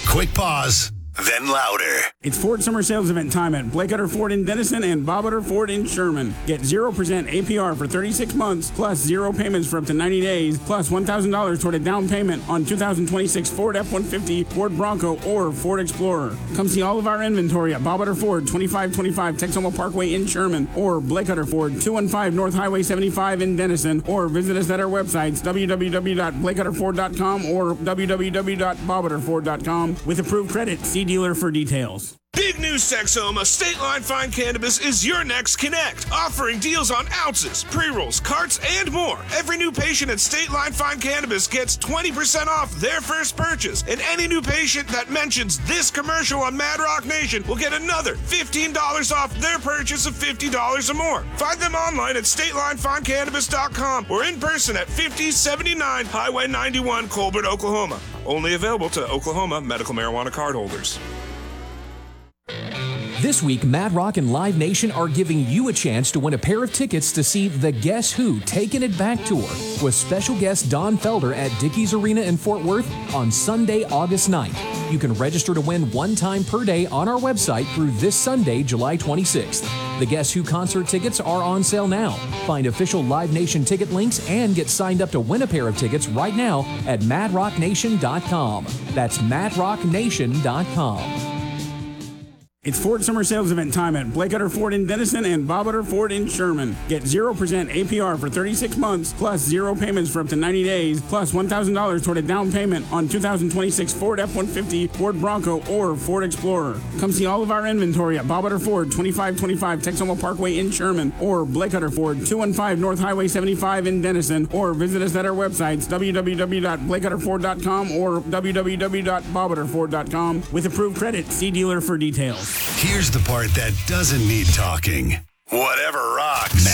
quick pause, then louder. It's Ford Summer Sales Event time at Blake Utter Ford in Denison and Bob Utter Ford in Sherman. Get 0% APR for 36 months, plus 0 payments for up to 90 days, plus $1,000 toward a down payment on 2026 Ford F-150, Ford Bronco, or Ford Explorer. Come see all of our inventory at Bob Utter Ford, 2525 Texoma Parkway in Sherman, or Blake Utter Ford, 215 North Highway 75 in Denison, or visit us at our websites, www.blakeutterford.com or www.bobutterford.com. With approved credit, see dealer for details. Big news, Texoma. State Line Fine Cannabis is your next connect, offering deals on ounces, pre-rolls, carts, and more. Every new patient at State Line Fine Cannabis gets 20% off their first purchase, and any new patient that mentions this commercial on Mad Rock Nation will get another $15 off their purchase of $50 or more. Find them online at statelinefindcannabis.com or in person at 5079 Highway 91, Colbert, Oklahoma. Only available to Oklahoma medical marijuana cardholders. This week, Mad Rock and Live Nation are giving you a chance to win a pair of tickets to see the Guess Who Taking It Back tour with special guest Don Felder at Dickies Arena in Fort Worth on Sunday, August 9th. You can register to win one time per day on our website through this Sunday, July 26th. The Guess Who concert tickets are on sale now. Find official Live Nation ticket links and get signed up to win a pair of tickets right now at madrocknation.com. That's madrocknation.com. It's Ford Summer Sales Event time at Blake Utter Ford in Denison and Bob Utter Ford in Sherman. Get 0% APR for 36 months, plus 0 payments for up to 90 days, plus $1,000 toward a down payment on 2026 Ford F-150, Ford Bronco, or Ford Explorer. Come see all of our inventory at Bob Utter Ford, 2525 Texoma Parkway in Sherman, or Blake Utter Ford, 215 North Highway 75 in Denison, or visit us at our websites, www.blakeutterford.com or www.bobutterford.com. With approved credit, see dealer for details. Here's the part that doesn't need talking. Whatever rocks.